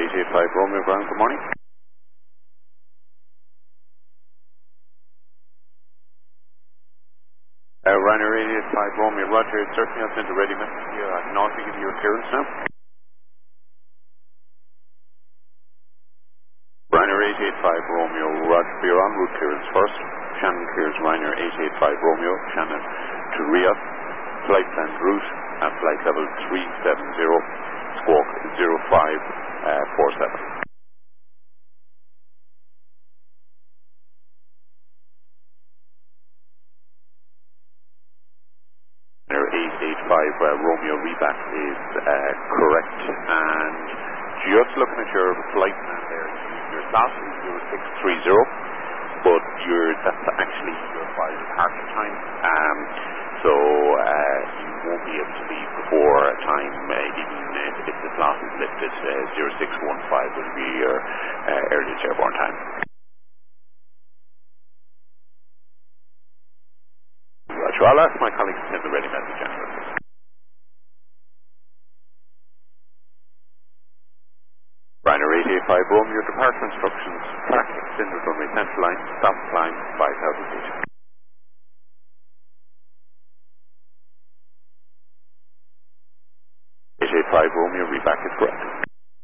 885 Romeo ground, good morning. Ryanair 885 Romeo, roger, certainly I've sent a ready message here. I can also give you a clearance now. Ryanair 885 Romeo, roger, for your en route clearance first. Shannon clears Ryanair 885 Romeo, Shannon to Riyadh, flight planned route at flight level 370, squawk 0547. Ryanair 885 Romeo reback is correct, and just looking at your flight plan there, your class is 0630, but that's actually your flight departure time, so you won't be able to leave before a time, even if the class is lifted. 0615 will be your earliest airborne time. Roger, I'll ask my colleagues to send the ready message anyway. Ryanair 885 Romeo, your departure instructions, track extended runway central line, stop climb 5,000 feet. 885 Romeo, reback is correct.